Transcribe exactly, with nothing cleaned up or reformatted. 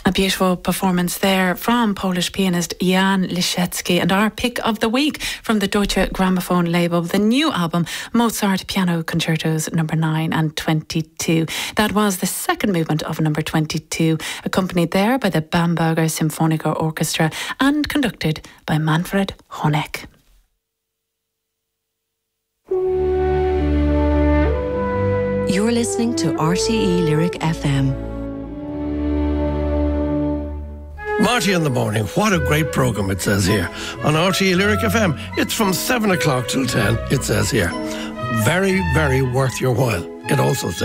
A beautiful performance there from Polish pianist Jan Lisiecki, and our pick of the week from the Deutsche Grammophon label, the new album Mozart Piano Concertos number nine and twenty-two. That was the second movement of number twenty-two, accompanied there by the Bamberger Symphoniker Orchestra and conducted by Manfred Honeck. You're listening to R T E Lyric F M. Marty in the Morning, what a great programme it says here on R T E Lyric F M. It's from seven o'clock till ten, it says here. Very, very worth your while, it also says.